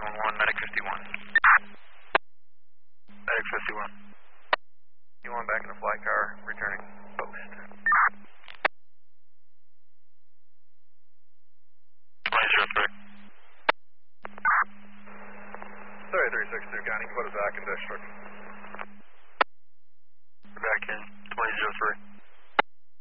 911, Medic 51. Medic 51. You want back in the flight car, returning post. 2003. Sorry, 362 County, put us back in district. Back in 2003.